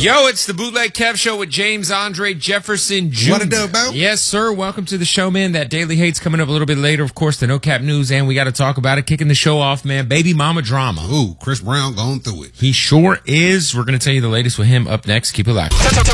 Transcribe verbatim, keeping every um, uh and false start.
Yo, it's the Bootleg Kev Show with James Andre Jefferson Junior What it do, Bo? Yes, sir. Welcome to the show, man. That Daily Hate's coming up a little bit later. Of course, the No Cap News, and we got to talk about it. Kicking the show off, man. Baby mama drama. Ooh, Chris Brown going through it. He sure is. We're going to tell you the latest with him up next. Keep it locked.